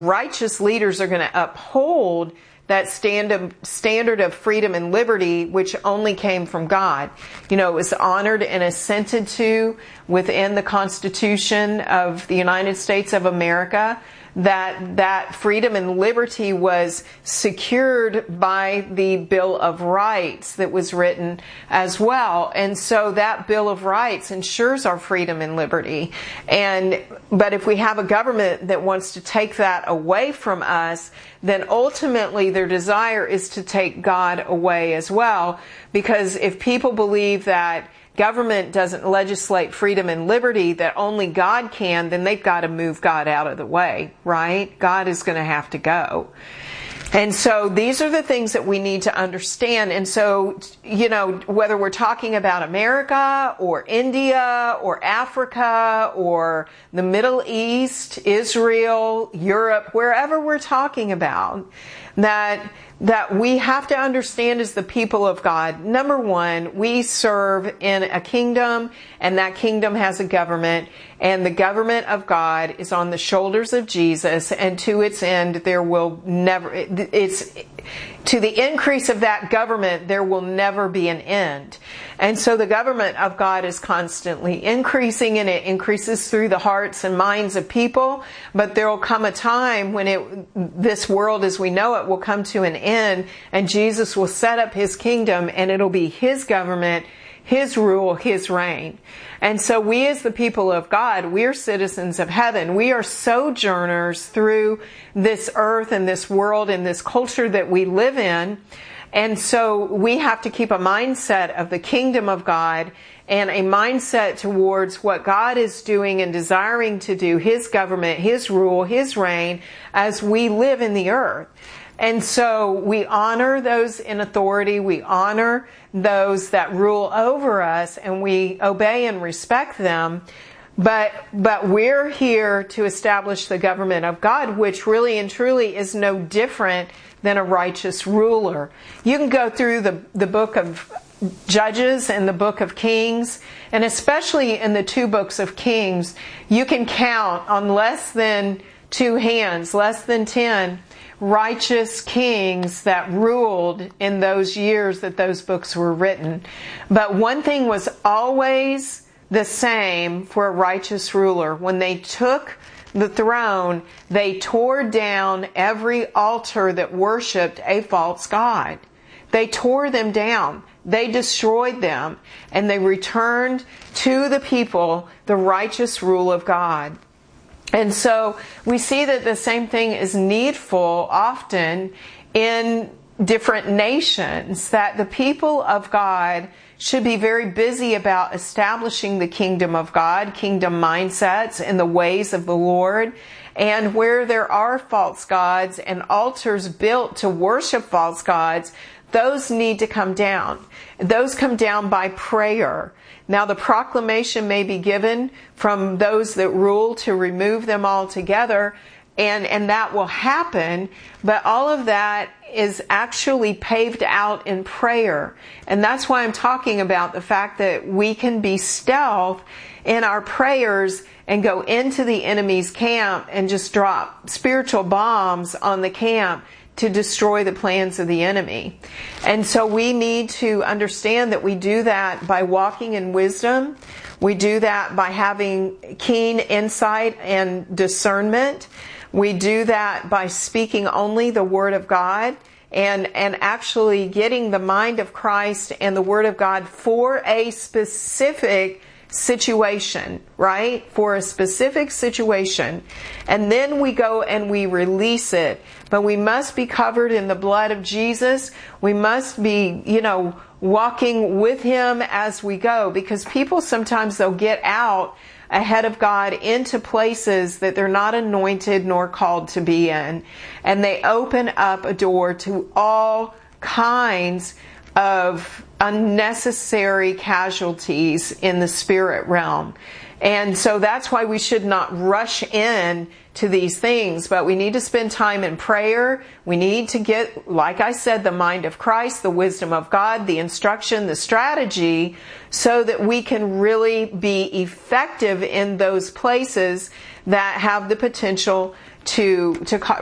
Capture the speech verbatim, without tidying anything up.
righteous leaders are going to uphold that stand standard of freedom and liberty, which only came from God. You know, it was honored and assented to within the Constitution of the United States of America, that that freedom and liberty was secured by the Bill of Rights that was written as well. And so that Bill of Rights ensures our freedom and liberty. And but if we have a government that wants to take that away from us, then ultimately their desire is to take God away as well. Because if people believe that government doesn't legislate freedom and liberty, that only God can, then they've got to move God out of the way, right? God is going to have to go. And so these are the things that we need to understand. And so, you know, whether we're talking about America or India or Africa or the Middle East, Israel, Europe, wherever we're talking about, that that we have to understand as the people of God, number one, we serve in a kingdom, and that kingdom has a government, and the government of God is on the shoulders of Jesus, and to its end there will never, it's, to the increase of that government there will never be an end. And so the government of God is constantly increasing, and it increases through the hearts and minds of people, but there will come a time when it, this world as we know it will come to an end, and Jesus will set up His kingdom, and it'll be His government, His rule, His reign. And so we as the people of God, we're citizens of heaven. We are sojourners through this earth and this world and this culture that we live in. And so we have to keep a mindset of the kingdom of God and a mindset towards what God is doing and desiring to do, His government, His rule, His reign, as we live in the earth. And so we honor those in authority, we honor those that rule over us, and we obey and respect them. But but we're here to establish the government of God, which really and truly is no different than a righteous ruler. You can go through the, the book of Judges and the book of Kings, and especially in the two books of Kings, you can count on less than two hands, less than ten, righteous kings that ruled in those years that those books were written. But one thing was always the same for a righteous ruler. When they took the throne, they tore down every altar that worshipped a false god. They tore them down. They destroyed them. And they returned to the people the righteous rule of God. And so we see that the same thing is needful often in different nations, that the people of God should be very busy about establishing the kingdom of God, kingdom mindsets and the ways of the Lord. And where there are false gods and altars built to worship false gods, those need to come down. Those come down by prayer. Now the proclamation may be given from those that rule to remove them altogether, and, and that will happen, but all of that is actually paved out in prayer. And that's why I'm talking about the fact that we can be stealth in our prayers and go into the enemy's camp and just drop spiritual bombs on the camp to destroy the plans of the enemy. And so we need to understand that we do that by walking in wisdom. We do that by having keen insight and discernment. We do that by speaking only the Word of God and, and actually getting the mind of Christ and the Word of God for a specific situation, right? For a specific situation. And then we go and we release it. But we must be covered in the blood of Jesus. We must be, you know, walking with Him as we go. Because people sometimes they'll get out ahead of God into places that they're not anointed nor called to be in. And they open up a door to all kinds of unnecessary casualties in the spirit realm. And so that's why we should not rush in to these things, but we need to spend time in prayer. We need to get, like I said, the mind of Christ, the wisdom of God, the instruction, the strategy, so that we can really be effective in those places that have the potential to to